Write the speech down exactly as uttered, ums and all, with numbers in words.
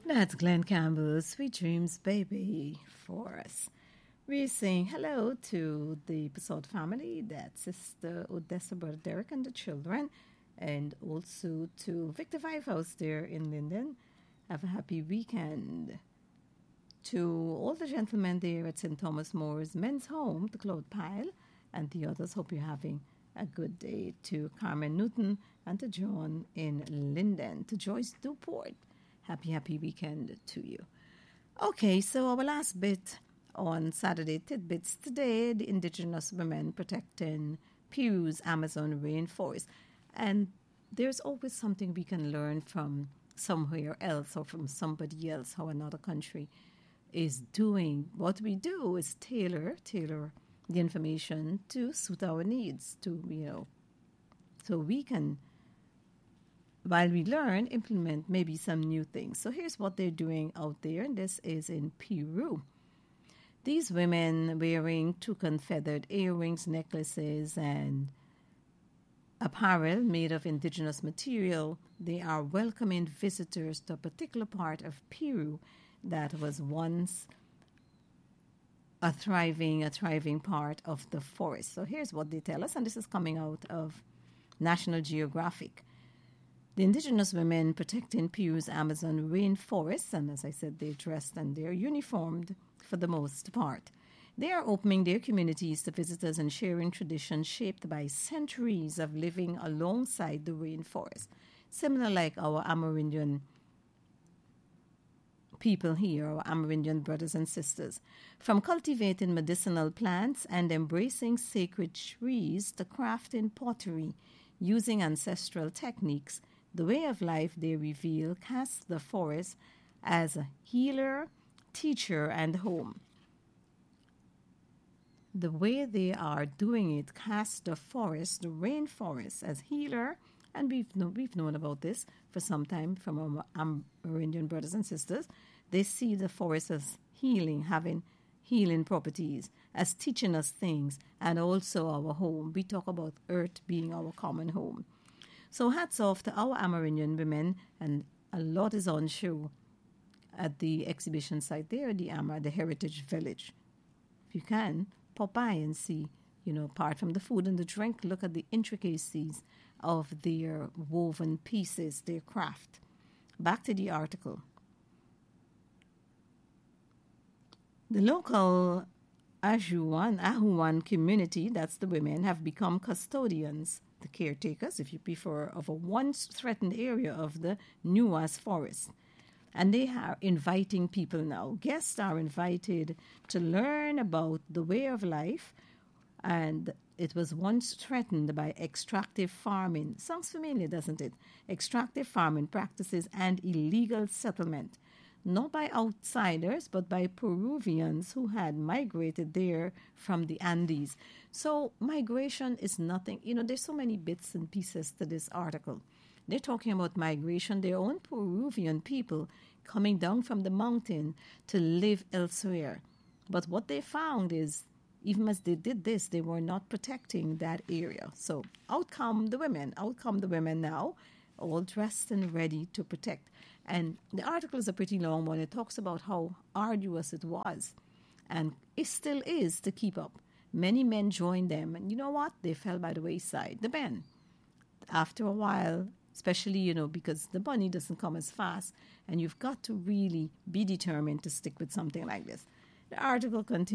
That's Glenn Campbell's Sweet Dreams Baby for us. We're saying hello to the Passot family, that's Sister Odessa, Brother Derek, and the children, and also to Victor Five House there in Linden. Have a happy weekend. To all the gentlemen there at Saint Thomas More's Men's Home, the Cloud Pile, and the others, hope you're having a good day. To Carmen Newton and to John in Linden. To Joyce Duport, happy, happy weekend to you. Okay, so our last bit on Saturday Tidbits today, the indigenous women protecting Peru's Amazon rainforest. And there's always something we can learn from somewhere else or from somebody else, how another country is doing. What we do is tailor, tailor the information to suit our needs, to, you know, so we can, while we learn, implement maybe some new things. So here's what they're doing out there, and this is in Peru. These women wearing toucan feathered earrings, necklaces, and apparel made of indigenous material, they are welcoming visitors to a particular part of Peru that was once a thriving, a thriving part of the forest. So here's what they tell us, and this is coming out of National Geographic. The indigenous women protecting Peru's Amazon rainforest, and as I said, they're dressed and they're uniformed for the most part. They are opening their communities to visitors and sharing traditions shaped by centuries of living alongside the rainforest. Similar like our Amerindian people here, our Amerindian brothers and sisters. From cultivating medicinal plants and embracing sacred trees to crafting pottery using ancestral techniques, the way of life they reveal casts the forest as a healer, teacher, and home. The way they are doing it casts the forest, the rainforest, as healer, and we've, know, we've known about this for some time from our Amerindian brothers and sisters. They see the forest as healing, having healing properties, as teaching us things, and also our home. We talk about earth being our common home. So hats off to our Amerindian women, and a lot is on show at the exhibition site there, the Amara, the Heritage Village. If you can, pop by and see, you know, apart from the food and the drink, look at the intricacies of their woven pieces, their craft. Back to the article. The local Ajuan, Ahuan community, that's the women, have become custodians, the caretakers, if you prefer, of a once threatened area of the Nuas forest. And they are inviting people now. Guests are invited to learn about the way of life, and it was once threatened by extractive farming. Sounds familiar, doesn't it? Extractive farming practices and illegal settlement. Not by outsiders, but by Peruvians who had migrated there from the Andes. So migration is nothing. You know, there's so many bits and pieces to this article. They're talking about migration, their own Peruvian people coming down from the mountain to live elsewhere. But what they found is, even as they did this, they were not protecting that area. So out come the women, out come the women now, all dressed and ready to protect. And the article is a pretty long one. It talks about how arduous it was, and it still is, to keep up. Many men joined them, and you know what? They fell by the wayside. The men, after a while, especially, you know, because the money doesn't come as fast, and you've got to really be determined to stick with something like this. The article continues.